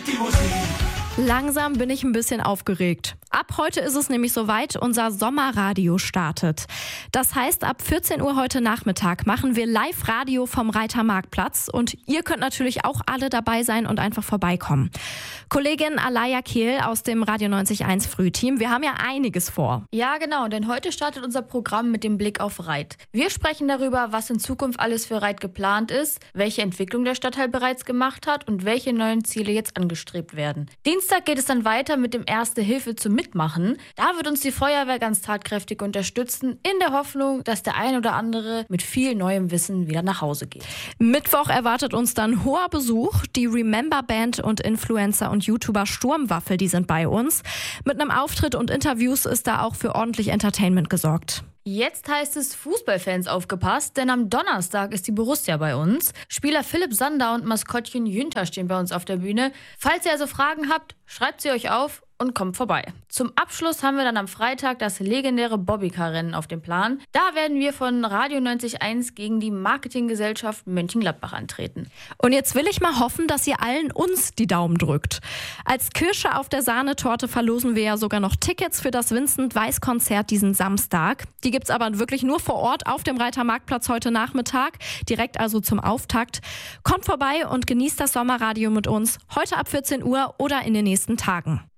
die Musik. Langsam bin ich ein bisschen aufgeregt. Ab heute ist es nämlich soweit, unser Sommerradio startet. Das heißt, ab 14 Uhr heute Nachmittag machen wir Live-Radio vom Reiter-Marktplatz und ihr könnt natürlich auch alle dabei sein und einfach vorbeikommen. Kollegin Alaya Kehl aus dem Radio 90.1 Frühteam, wir haben ja einiges vor. Ja, genau, denn heute startet unser Programm mit dem Blick auf Reit. Wir sprechen darüber, was in Zukunft alles für Reit geplant ist, welche Entwicklung der Stadtteil bereits gemacht hat und welche neuen Ziele jetzt angestrebt werden. Dienstag geht es dann weiter mit dem Erste Hilfe zum Mitmachen. Da wird uns die Feuerwehr ganz tatkräftig unterstützen, in der Hoffnung, dass der ein oder andere mit viel neuem Wissen wieder nach Hause geht. Mittwoch erwartet uns dann hoher Besuch. Die Remember Band und Influencer und YouTuber Sturmwaffel, die sind bei uns. Mit einem Auftritt und Interviews ist da auch für ordentlich Entertainment gesorgt. Jetzt heißt es Fußballfans aufgepasst, denn am Donnerstag ist die Borussia bei uns. Spieler Philipp Sander und Maskottchen Jünter stehen bei uns auf der Bühne. Falls ihr also Fragen habt, schreibt sie euch auf und kommt vorbei. Zum Abschluss haben wir dann am Freitag das legendäre Bobbycar-Rennen auf dem Plan. Da werden wir von Radio 90.1 gegen die Marketinggesellschaft Mönchengladbach antreten. Und jetzt will ich mal hoffen, dass ihr allen uns die Daumen drückt. Als Kirsche auf der Sahnetorte verlosen wir ja sogar noch Tickets für das Vincent-Weiss-Konzert diesen Samstag. Die gibt's aber wirklich nur vor Ort auf dem Reiter-Marktplatz heute Nachmittag, direkt also zum Auftakt. Kommt vorbei und genießt das Sommerradio mit uns, heute ab 14 Uhr oder in den nächsten Tagen.